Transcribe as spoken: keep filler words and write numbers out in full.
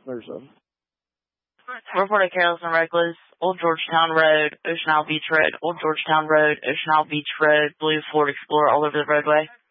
There's a... Reported careless and reckless. Old Georgetown Road, Ocean Isle Beach Road, Old Georgetown Road, Ocean Isle Beach Road, blue Ford Explorer all over the roadway.